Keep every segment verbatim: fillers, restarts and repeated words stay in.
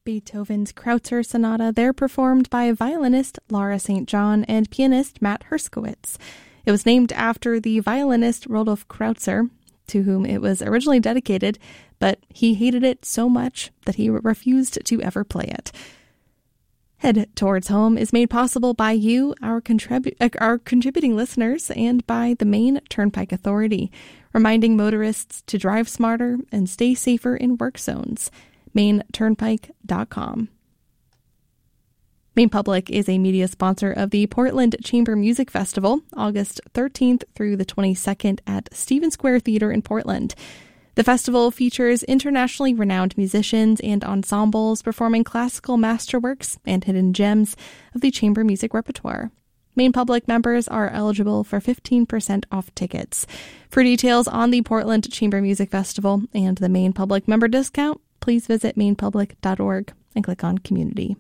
Beethoven's Kreutzer Sonata, there performed by violinist Laura Saint John and pianist Matt Herskowitz. It was named after the violinist Rudolf Kreutzer, to whom it was originally dedicated, but he hated it so much that he refused to ever play it. Head Towards Home is made possible by you, our, contribu- our contributing listeners, and by the Maine Turnpike Authority, reminding motorists to drive smarter and stay safer in work zones. maine turnpike dot com. Maine Public is a media sponsor of the Portland Chamber Music Festival, August thirteenth through the twenty-second at Stephen Square Theater in Portland. The festival features internationally renowned musicians and ensembles performing classical masterworks and hidden gems of the chamber music repertoire. Maine Public members are eligible for fifteen percent off tickets. For details on the Portland Chamber Music Festival and the Maine Public member discount, please visit maine public dot org and click on Community.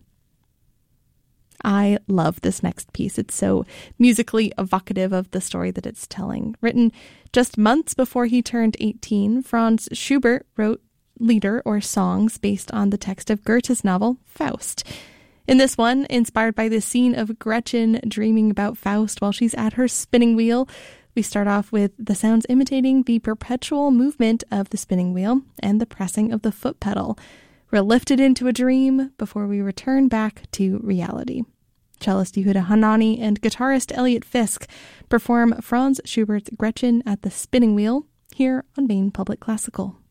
I love this next piece. It's so musically evocative of the story that it's telling. Written just months before he turned eighteen, Franz Schubert wrote lieder or songs based on the text of Goethe's novel Faust. In this one, inspired by the scene of Gretchen dreaming about Faust while she's at her spinning wheel, we start off with the sounds imitating the perpetual movement of the spinning wheel and the pressing of the foot pedal. We're lifted into a dream before we return back to reality. Cellist Yehuda Hanani and guitarist Elliot Fisk perform Franz Schubert's Gretchen at the Spinning Wheel here on Maine Public Classical.